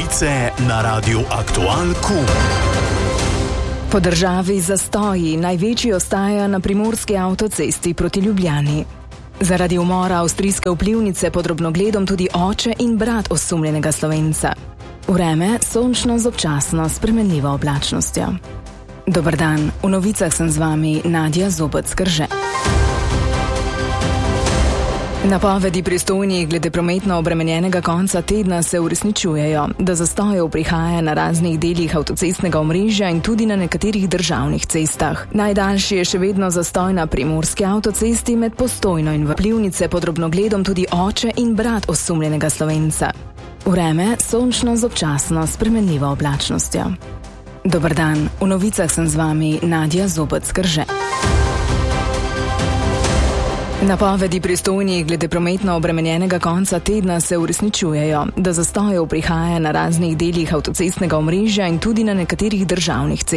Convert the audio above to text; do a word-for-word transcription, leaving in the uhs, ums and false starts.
Novice na Radiu Aktual Kum. Po državi zastoji največji ostaja na primorski avtocesti proti Ljubljani. Zaradi umora avstrijske vplivnice pod drobnogledom tudi oče in brat osumljenega Slovenca. Vreme sončno z občasno spremenljivo oblačnostjo. Dober dan, v novicah sem z vami Nadja Zobec-Krže. Napovedi pristojnih glede prometno obremenjenega konca tedna se uresničujejo, da zastojev prihaja na raznih delih avtocestnega omrežja in tudi na nekaterih državnih cestah. Najdaljši je še vedno zastoj na primorski avtocesti med Postojno in Vplivnice pod drobnogledom tudi oče in brat osumljenega Slovenca. Vreme sončno z občasno spremenljivo oblačnostjo. Dober dan, v novicah sem z vami Nadja Zobec-Krže. Napovedi pristojnih glede prometno obremenjenega konca tedna se uresničujejo, da zastojev prihaja na raznih delih avtocestnega omrežja in tudi na nekaterih državnih cestah.